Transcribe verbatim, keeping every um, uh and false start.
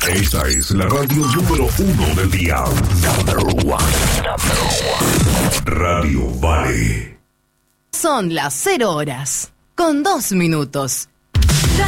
Esta es la radio número uno del día. Number one. Number one. Radio Vale. Son las cero horas, con dos minutos.